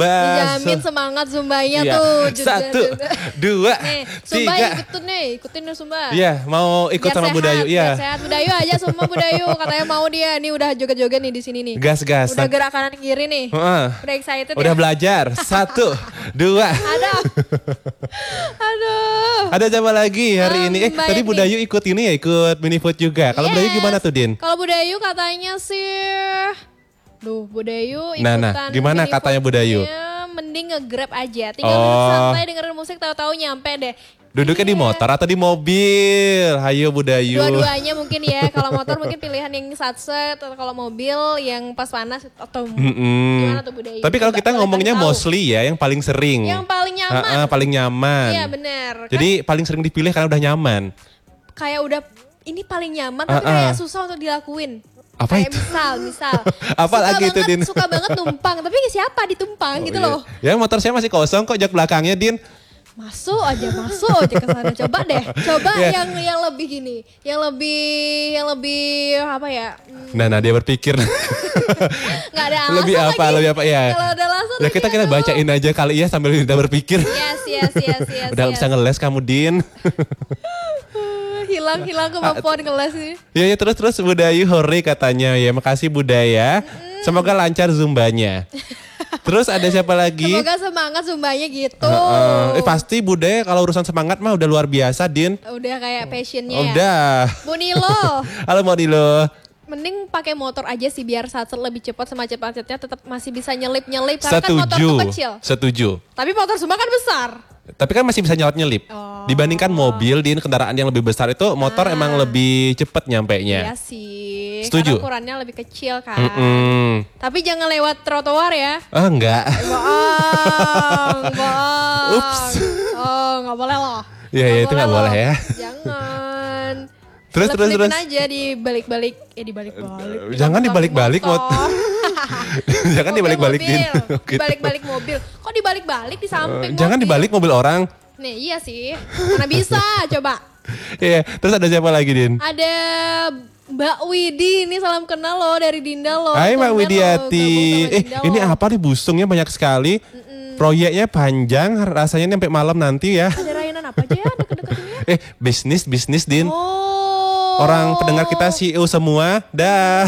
Dijamin semangat Zumbanya tuh. 1, 2, nih, 3. Zumba ikutin nih Zumba. Iya, mau ikut Biar sama sehat, Budayu. Iya. Biar sehat Budayu aja semua Budayu. Katanya mau dia. Nih udah joget-joget nih di sini nih. Gas. Udah gerak kanan kiri nih. Udah excited Udah ya. belajar. 1, 2. Aduh. Ada siapa lagi hari ini? Tadi Budayu ikut ini ya, ikut mini food juga. Kalau Budayu gimana tuh, Din? Kalau Budayu katanya sih, Budayu ikutan. Nah, gimana katanya Budayu? Mending nge-grab aja, tinggal duduk santai dengerin musik, tahu-tahu nyampe deh. Duduknya di motor atau di mobil? Hayo Budayu. Dua-duanya mungkin ya. Kalau motor mungkin pilihan yang satset, atau kalau mobil yang pas panas atau gimana tuh Budayu. Tapi kalau kita ngomongnya mostly ya, yang paling sering. Yang paling nyaman. Paling nyaman. Iya benar. Jadi paling sering dipilih karena udah nyaman. Kayak udah ini paling nyaman tapi kayak susah untuk dilakuin. Apa kayak itu? misal. Apa lagi itu, Din? Suka banget numpang, tapi siapa ditumpang gitu loh. Ya motor saya masih kosong kok, jak belakangnya, Din. Masuk aja ke sana. Coba deh. Yang lebih gini. Yang lebih apa ya? Nah dia berpikir. Gak ada alasan Lebih apa ya. Kalau ada alasan ya kita bacain aja kali ya sambil kita berpikir. Yes. Udah bisa ngeles kamu, Din. Hilang kemampuan kelas ini. Ya terus Budayu hore katanya ya. Makasih Budaya. Semoga lancar Zumbanya. Terus ada siapa lagi? Semoga semangat Zumbanya gitu. Pasti Budaya kalau urusan semangat mah udah luar biasa, Din. Udah kayak passionnya. Udah. Bu Nilo. Halo Mau Nilo. Mending pakai motor aja sih biar satset lebih cepat, semacet-macetnya tetap masih bisa nyelip karena kan motor tuh kecil. Setuju. Tapi motor Zumba kan besar. Tapi kan masih bisa nyelip. Dibandingkan mobil, Din, kendaraan yang lebih besar itu motor emang lebih cepet nyampenya. Iya sih. Setuju. Karena ukurannya lebih kecil kan. Tapi jangan lewat trotoar ya. Enggak. Bohong. Ups. Oh, nggak boleh loh. Iya itu nggak boleh ya. Jangan. Terus. aja di balik-balik. Jangan dibalik-balik motor. Jangan dibalik-balik, Din. Dibalik-balik mobil. Kok dibalik-balik di samping Jangan mobil? dibalik mobil orang. Nih iya sih. Mana bisa coba. Iya, terus ada siapa lagi, Din? Ada Mbak Widi, ini salam kenal loh dari Dinda loh. Hai Mbak Widiati. Ini apa nih busungnya banyak sekali. Proyeknya panjang, rasanya sampai malam nanti ya. Ada rayanan apa aja ya deket-deket ini ya? Bisnis Din. Orang pendengar kita CEO semua. Dah.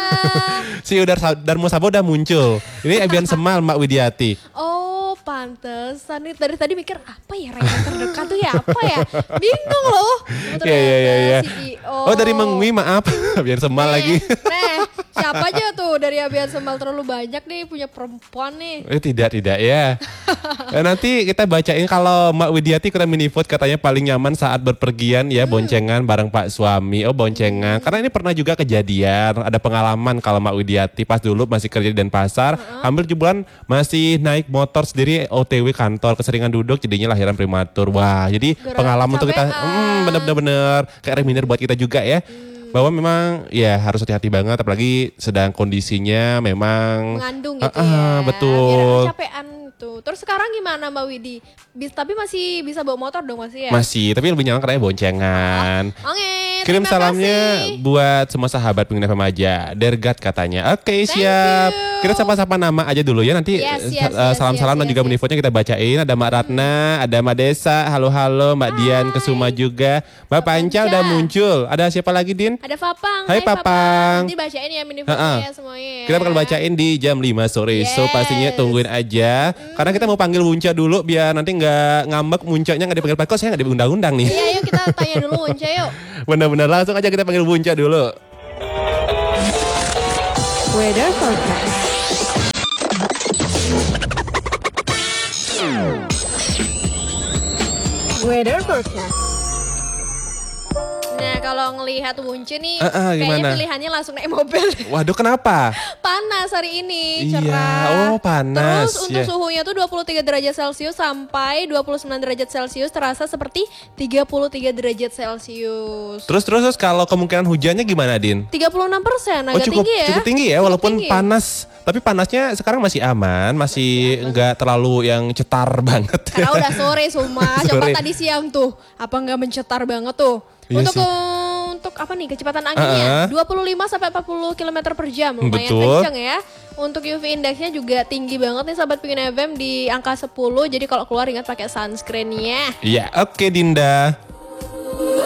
CEO Darmo Sabo udah muncul. Ini Ebian Semal Mbak Widiati. Oh pantesan nih dari tadi mikir apa ya rayanan terdekat tuh ya apa ya. Bingung loh. Iya. CEO. Oh dari Mengwi maaf. Ebian Semal lagi. Siapa aja tuh dari Abian Semal terlalu banyak nih punya perempuan nih. Tidak ya. Nanti kita bacain kalau Mbak Widiati ikutan mini food katanya paling nyaman saat berpergian ya boncengan bareng Pak suami. Oh boncengan. Karena ini pernah juga kejadian ada pengalaman kalau Mbak Widiati pas dulu masih kerja di Denpasar. Hampir 7 bulan masih naik motor sendiri OTW kantor keseringan duduk jadinya lahiran prematur. Wah jadi pengalaman untuk kita bener-bener kayak reminder buat kita juga ya. Bahwa memang ya harus hati-hati banget apalagi sedang kondisinya memang mengandung gitu ya. Betul. Biar kecapean tuh. Terus sekarang gimana Mbak Widi? Tapi masih bisa bawa motor dong masih ya? Masih, tapi lebih nyaman karena boncengan. Oke, kirim salamnya buat semua sahabat pengguna FM aja. Dergat katanya. Oke, siap. Kita sapa-sapa nama aja dulu ya nanti salam-salam dan juga menifonya kita bacain. Ada Mbak Ratna, ada Mbak Desa, halo-halo Mbak Dian Kesuma juga. Mbak Panca udah muncul. Ada siapa lagi, Din? Ada Papang. Hai Papang. Nanti bacain ya minifotonya semuanya. Kita bakal bacain di jam 5 sore. So pastinya tungguin aja. Karena kita mau panggil Wunca dulu biar nanti nggak ngambek Wuncanya nggak dipanggil Pak Kos, saya nggak diundang-undang nih. Iya, yuk kita tanya dulu Wunca yuk. Bener-bener langsung aja kita panggil Wunca dulu. Weather forecast. Weather forecast. Nah kalau ngelihat Wunci nih kayaknya pilihannya langsung naik mobil. Waduh kenapa? Panas hari ini, cerah. Iya, panas. Terus untuk suhunya tuh 23 derajat Celcius sampai 29 derajat Celcius terasa seperti 33 derajat Celcius. Terus kalau kemungkinan hujannya gimana, Din? 36%, agak tinggi ya. Cukup tinggi ya, walaupun panas. Tapi panasnya sekarang masih aman, masih enggak terlalu yang cetar banget. Karena udah sore semua, coba tadi siang tuh, apa enggak mencetar banget tuh. Iya untuk apa nih kecepatan anginnya 25 sampai 40 km per jam lumayan kenceng ya. Untuk UV indexnya juga tinggi banget nih Sobat Pingin FM di angka 10. Jadi kalau keluar ingat pakai sunscreen ya. Iya, oke Dinda.